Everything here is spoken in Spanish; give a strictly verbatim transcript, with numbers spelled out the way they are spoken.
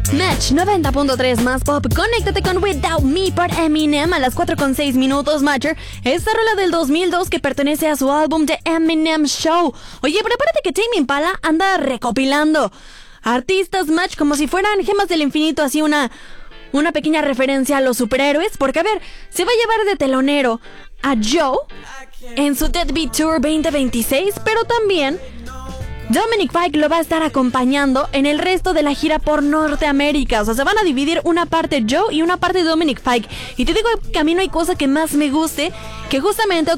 Match noventa punto tres más pop. Conéctate con Without Me por Eminem a las cuatro con seis minutos, Matcher. Esta rola del dos mil dos que pertenece a su álbum The Eminem Show. Oye, prepárate que Tame Impala anda recopilando artistas, Match, como si fueran gemas del infinito, así una, una pequeña referencia a los superhéroes. Porque, a ver, se va a llevar de telonero a Joe en su Deadbeat Tour veinte veintiséis, pero también Dominic Fike lo va a estar acompañando en el resto de la gira por Norteamérica. O sea, se van a dividir una parte Joe y una parte Dominic Fike. Y te digo que a mí no hay cosa que más me guste que justamente